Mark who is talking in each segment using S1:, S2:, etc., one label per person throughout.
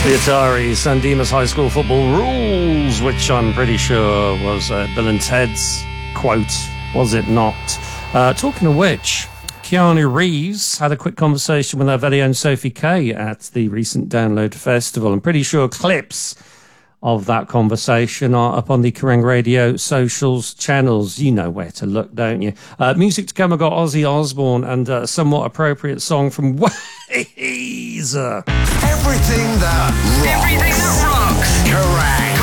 S1: The Atari San Dimas High School Football Rules, which I'm pretty sure was Bill and Ted's quote, was it not? Talking of which, Keanu Reeves had a quick conversation with our very own Sophie Kay at the recent Download Festival. I'm pretty sure clips of that conversation are up on the Kerrang Radio socials channels. You know where to look, don't you? Music to come, I got Ozzy Osbourne and a somewhat appropriate song from Weezer.
S2: Everything that rocks. Kerrang!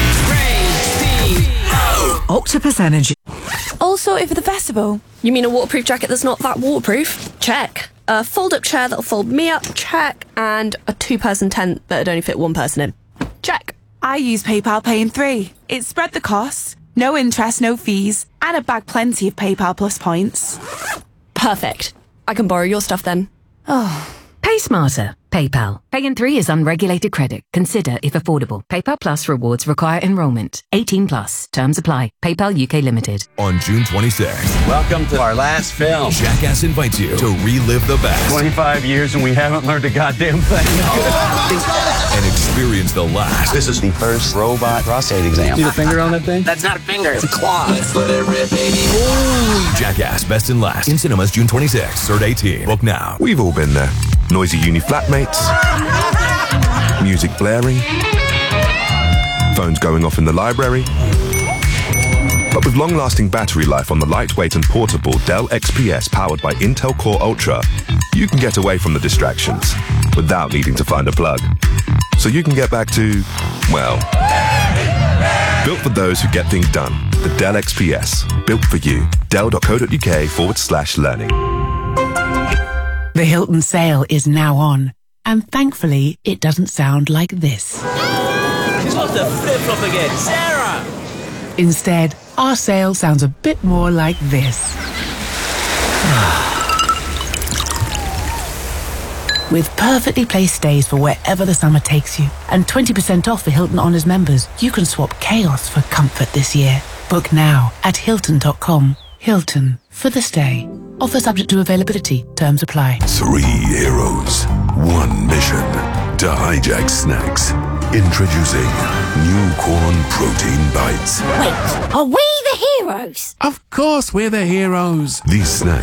S3: Octopus Energy.
S4: Also, over the festival. You mean a waterproof jacket that's not that waterproof? Check. A fold-up chair that'll fold me up? Check. And a two-person tent that'd only fit one person in? Check.
S3: I use PayPal Pay in 3. It spread the costs, no interest, no fees, and I bag plenty of PayPal Plus points.
S4: Perfect. I can borrow your stuff then.
S3: Oh.
S5: Pay smarter. PayPal. Pay in 3 is unregulated credit. Consider if affordable. PayPal Plus rewards require enrollment. 18 plus. Terms apply. PayPal UK Limited.
S6: On June 26th,
S2: Welcome to our last film.
S6: Jackass invites you to relive the best
S2: 25 years and we haven't learned a goddamn thing.
S6: and experience the last.
S2: This is the first robot prostate exam. See the finger on that thing? That's not a finger, it's a claw. Let's let it rip, baby.
S6: Jackass Best and Last in cinemas June 26th. Cert 18. Book now.
S7: We've all been there. Noisy uni flatmates, music blaring, phones going off in the library. But with long-lasting battery life on the lightweight and portable Dell XPS powered by Intel Core Ultra, you can get away from the distractions without needing to find a plug. So you can get back to, well, built for those who get things done. The Dell XPS, built for you. Dell.co.uk/learning.
S8: The Hilton sale is now on, and thankfully, it doesn't sound like this.
S2: She's lost her flip-flop again. Sarah!
S8: Instead, our sale sounds a bit more like this. With perfectly placed stays for wherever the summer takes you, and 20% off for Hilton Honors members, you can swap chaos for comfort this year. Book now at Hilton.com. Hilton, for the stay. Offer subject to availability. Terms apply.
S7: 3 heroes, 1 mission to hijack snacks. Introducing new corn protein bites.
S9: Wait, are we the heroes?
S10: Of course we're the heroes.
S7: These snacks